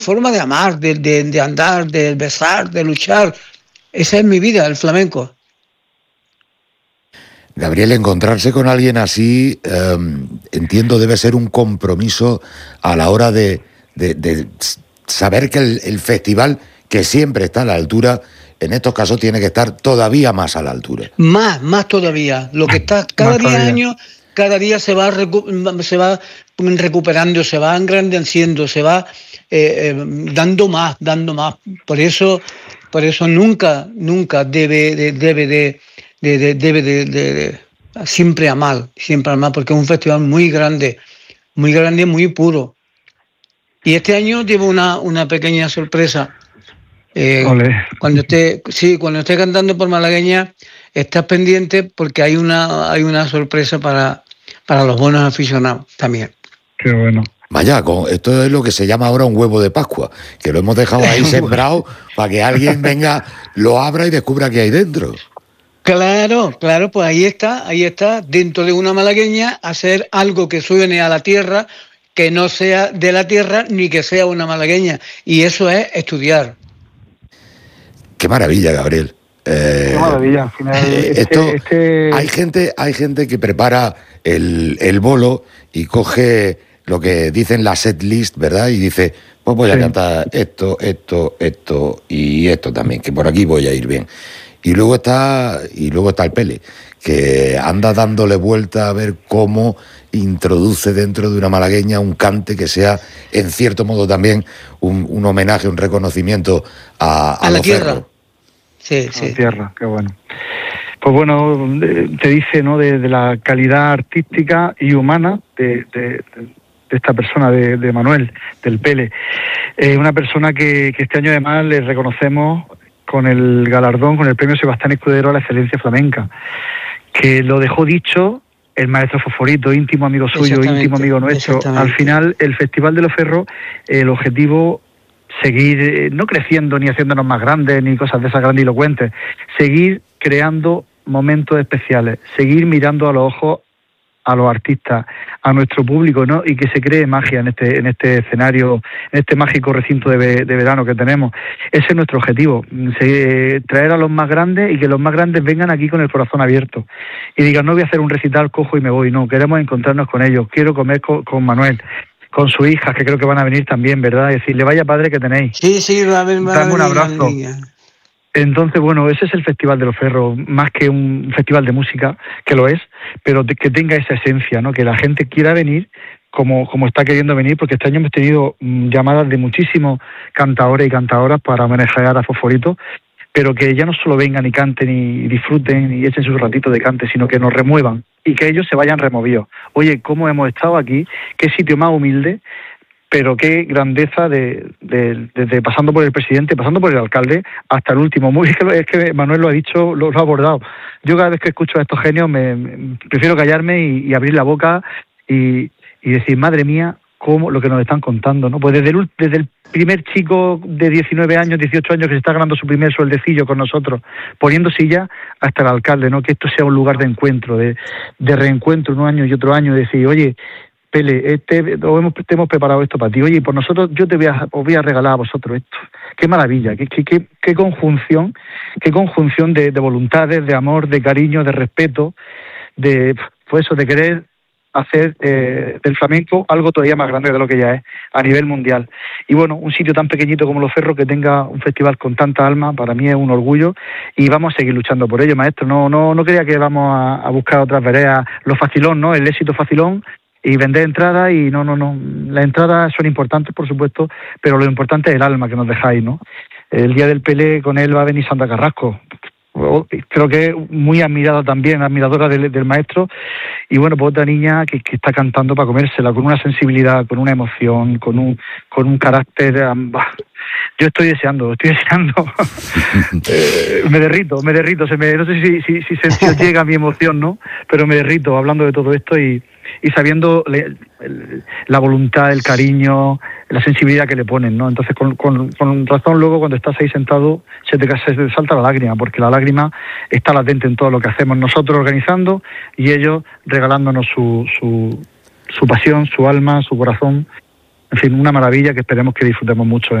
forma de amar, de andar, de besar, de luchar. Esa es mi vida, el flamenco. Gabriel, encontrarse con alguien así, entiendo, debe ser un compromiso a la hora de saber que el festival, que siempre está a la altura, en estos casos tiene que estar todavía más a la altura. Más todavía. Lo que está cada día se va recuperando, se va engrandeciendo, se va dando más. Por eso nunca debe siempre amar, porque es un festival muy grande, muy puro. Y este año llevo una pequeña sorpresa. Cuando esté cantando por malagueña, estás pendiente porque hay una sorpresa para los buenos aficionados también. Qué bueno. Vaya, esto es lo que se llama ahora un huevo de Pascua, que lo hemos dejado ahí sembrado para que alguien venga, lo abra y descubra qué hay dentro. Claro, pues ahí está, dentro de una malagueña, hacer algo que suene a la tierra, que no sea de la tierra ni que sea una malagueña, y eso es estudiar. Qué maravilla, Gabriel. Qué maravilla, al final. Hay gente que prepara el bolo y coge lo que dicen la set list, ¿verdad? Y dice, pues voy a cantar esto y esto también, que por aquí voy a ir bien. Y luego está el Pele, que anda dándole vuelta a ver cómo introduce dentro de una malagueña un cante que sea, en cierto modo también, un homenaje, un reconocimiento a la tierra. Sí. A la tierra, qué bueno. Pues bueno, te dice, ¿no?, de la calidad artística y humana de esta persona, de Manuel, del Pele. Una persona que este año además le reconocemos con el galardón, con el premio Sebastián Escudero a la excelencia flamenca, que lo dejó dicho el maestro Fosforito, íntimo amigo suyo, íntimo amigo nuestro. Al final, el Festival de los Ferros, el objetivo, seguir no creciendo ni haciéndonos más grandes ni cosas de esas grandilocuentes, seguir creando momentos especiales, seguir mirando a los ojos a los artistas, a nuestro público, ¿no? Y que se cree magia en este escenario, en este mágico recinto de verano que tenemos. Ese es nuestro objetivo, traer a los más grandes y que los más grandes vengan aquí con el corazón abierto y digan, no voy a hacer un recital, cojo y me voy, no, queremos encontrarnos con ellos, quiero comer con Manuel, con su hija, que creo que van a venir también, ¿verdad? Y decirle, vaya padre que tenéis. Sí, va a venir. Dame un abrazo. Entonces, bueno, ese es el Festival de los Ferros, más que un festival de música, que lo es, pero que tenga esa esencia, ¿no? Que la gente quiera venir como está queriendo venir, porque este año hemos tenido llamadas de muchísimos cantadores y cantadoras para homenajear a Fosforito, pero que ya no solo vengan y canten y disfruten y echen su ratito de cante, sino que nos remuevan y que ellos se vayan removidos. Oye, ¿cómo hemos estado aquí? ¿Qué sitio más humilde? Pero qué grandeza desde pasando por el presidente, pasando por el alcalde, hasta el último. Es que Manuel lo ha dicho, lo ha abordado. Yo cada vez que escucho a estos genios me prefiero callarme y abrir la boca y decir, madre mía, cómo lo que nos están contando, ¿no? Pues desde el primer chico de 19 años, 18 años que se está ganando su primer sueldecillo con nosotros, poniendo silla, hasta el alcalde, ¿no? Que esto sea un lugar de encuentro, de reencuentro un año y otro año, y decir, oye, Pele, te hemos preparado esto para ti. Oye, por nosotros yo os voy a regalar a vosotros esto. Qué maravilla, qué conjunción de voluntades, de amor, de cariño, de respeto, de querer hacer del flamenco algo todavía más grande de lo que ya es a nivel mundial. Y bueno, un sitio tan pequeñito como Los Ferros que tenga un festival con tanta alma, para mí es un orgullo y vamos a seguir luchando por ello, maestro. No creía que vamos a buscar otras veredas, lo facilón, ¿no? El éxito facilón y vender entradas y no. Las entradas son importantes, por supuesto, pero lo importante es el alma que nos dejáis, ¿no? El día del Pelé con él va a venir Sandra Carrasco. Creo que es muy admirada también, admiradora del maestro, y bueno, pues otra niña que está cantando para comérsela, con una sensibilidad, con una emoción, con un carácter. Yo estoy deseando. Me derrito, no sé si se os llega mi emoción, ¿no? Pero me derrito hablando de todo esto y sabiendo la voluntad, el cariño, la sensibilidad que le ponen, ¿no? Entonces, con razón, luego cuando estás ahí sentado, se te salta la lágrima, porque la lágrima está latente en todo lo que hacemos nosotros organizando y ellos regalándonos su pasión, su alma, su corazón En fin, una maravilla que esperemos que disfrutemos mucho